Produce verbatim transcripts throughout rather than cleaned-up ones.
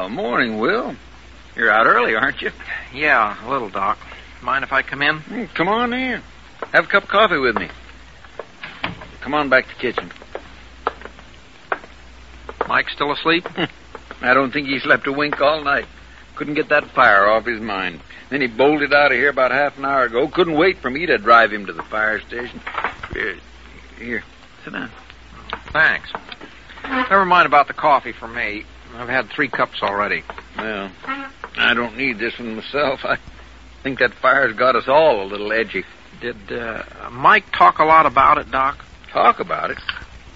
Well, morning, Will. You're out early, aren't you? Yeah, a little, Doc. Mind if I come in? Mm, come on in. Have a cup of coffee with me. Come on back to the kitchen. Mike still asleep? I don't think he slept a wink all night. Couldn't get that fire off his mind. Then he bolted out of here about half an hour ago. Couldn't wait for me to drive him to the fire station. Here, here, sit down. Thanks. Never mind about the coffee for me. I've had three cups already. Well, I don't need this one myself. I think that fire's got us all a little edgy. Did uh, Mike talk a lot about it, Doc? Talk about it?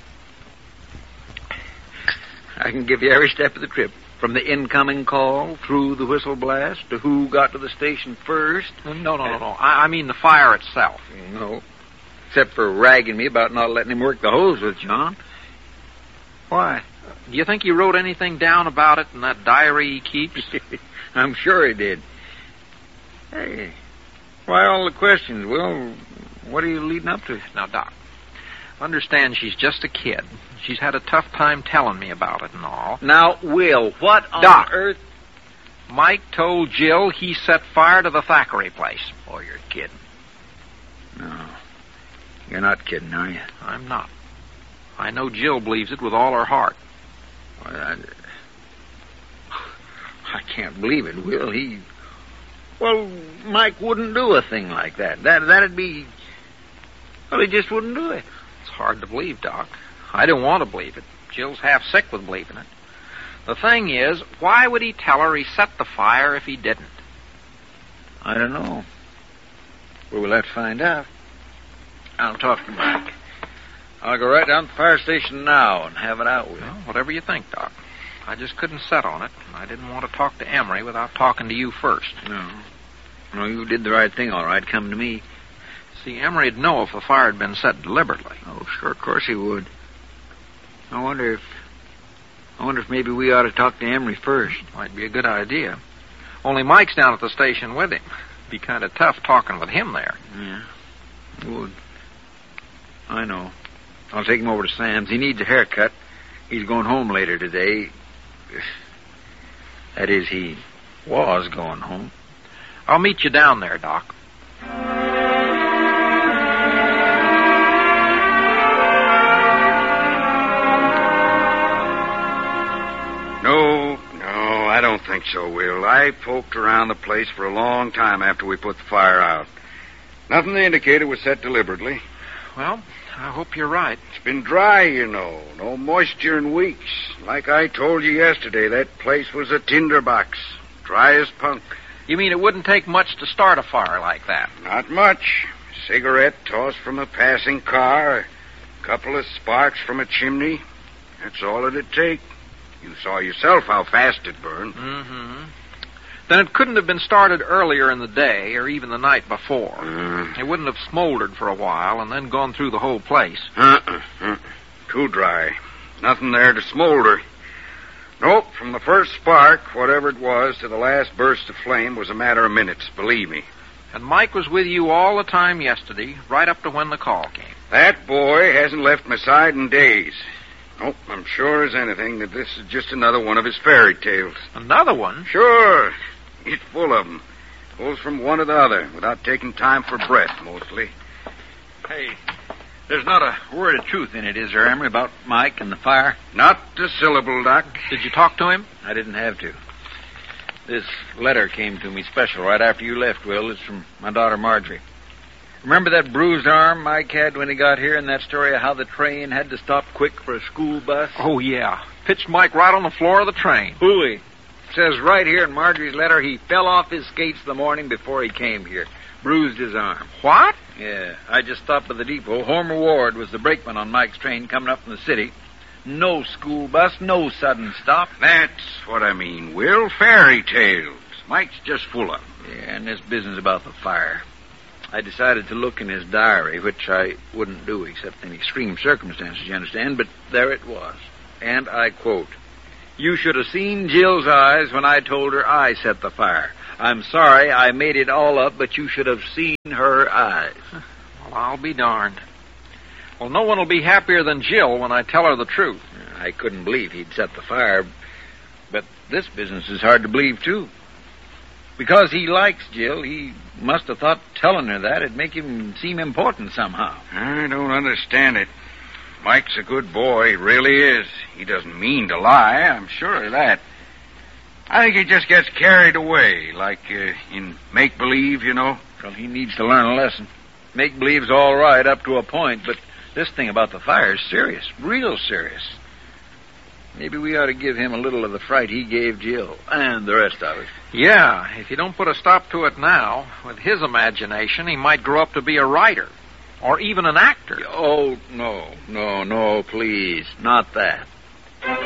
I can give you every step of the trip. From the incoming call, through the whistle blast, to who got to the station first. No, no, no, no. I, I mean the fire itself. No. Except for ragging me about not letting him work the hose with John. Why? Do you think he wrote anything down about it in that diary he keeps? I'm sure he did. Hey, why all the questions, Will? What are you leading up to? Now, Doc, understand she's just a kid. She's had a tough time telling me about it and all. Now, Will, what on Doc, earth? Mike told Jill he set fire to the Thackeray place. Oh, you're kidding. No. You're not kidding, are you? I'm not. I know Jill believes it with all her heart. Well, I, I can't believe it, Will. He... Well, Mike wouldn't do a thing like that. That, that'd be... Well, he just wouldn't do it. It's hard to believe, Doc. I don't want to believe it. Jill's half sick with believing it. The thing is, why would he tell her he set the fire if he didn't? I don't know. Well, we'll have to find out. I'll talk to Mike. I'll go right down to the fire station now and have it out with Well, whatever you think, Doc. I just couldn't set on it, and I didn't want to talk to Emery without talking to you first. No. No, you did the right thing, all right, coming to me. See, Emery'd know if the fire had been set deliberately. Oh, sure, of course he would. I wonder if... I wonder if maybe we ought to talk to Emery first. Might be a good idea. Only Mike's down at the station with him. Be kind of tough talking with him there. Yeah, it would. I know. I'll take him over to Sam's. He needs a haircut. He's going home later today. That is, he was going home. I'll meet you down there, Doc. No, no, I don't think so, Will. I poked around the place for a long time after we put the fire out. Nothing to indicate it was set deliberately. Well, I hope you're right. It's been dry, you know. No moisture in weeks. Like I told you yesterday, that place was a tinderbox. Dry as punk. You mean it wouldn't take much to start a fire like that? Not much. A cigarette tossed from a passing car, a couple of sparks from a chimney. That's all it'd take. You saw yourself how fast it burned. Mm-hmm. Then it couldn't have been started earlier in the day or even the night before. Uh, It wouldn't have smoldered for a while and then gone through the whole place. Uh-uh. uh Too dry. Nothing there to smolder. Nope, from the first spark, whatever it was, to the last burst of flame was a matter of minutes, believe me. And Mike was with you all the time yesterday, right up to when the call came. That boy hasn't left my side in days. Nope, I'm sure as anything that this is just another one of his fairy tales. Another one? Sure. He's full of them. Goes from one to the other without taking time for breath, mostly. Hey, there's not a word of truth in it, is there, Emery, about Mike and the fire? Not a syllable, Doc. Did you talk to him? I didn't have to. This letter came to me special right after you left, Will. It's from my daughter Marjorie. Remember that bruised arm Mike had when he got here and that story of how the train had to stop quick for a school bus? Oh, yeah. Pitched Mike right on the floor of the train. Hooey. It says right here in Marjorie's letter he fell off his skates the morning before he came here. Bruised his arm. What? Yeah. I just stopped by the depot. Homer Ward was the brakeman on Mike's train coming up from the city. No school bus, no sudden stop. That's what I mean, Will. Fairy tales. Mike's just full of them. Yeah, and this business about the fire. I decided to look in his diary, which I wouldn't do except in extreme circumstances, you understand, but there it was. And I quote, "You should have seen Jill's eyes when I told her I set the fire. I'm sorry I made it all up, but you should have seen her eyes." Well, I'll be darned. Well, no one will be happier than Jill when I tell her the truth. I couldn't believe he'd set the fire. But this business is hard to believe, too. Because he likes Jill, he must have thought telling her that would make him seem important somehow. I don't understand it. Mike's a good boy, he really is. He doesn't mean to lie, I'm sure of that. I think he just gets carried away, like uh, in make-believe, you know. Well, he needs to learn a lesson. Make-believe's all right up to a point, but this thing about the fire is serious, real serious. Maybe we ought to give him a little of the fright he gave Jill, and the rest of it. Yeah, if you don't put a stop to it now, with his imagination, he might grow up to be a writer, or even an actor. Oh, no, no, no, please, not that.